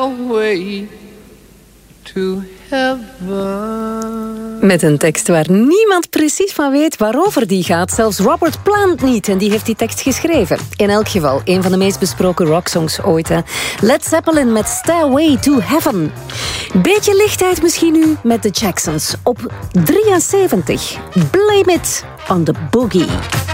Way to heaven. Met een tekst waar niemand precies van weet waarover die gaat. Zelfs Robert Plant niet. En die heeft die tekst geschreven. In elk geval, een van de meest besproken rocksongs ooit. Hè. Led Zeppelin met Stairway to Heaven. Beetje lichtheid misschien nu met de Jacksons. Op 73. Blame it on the boogie.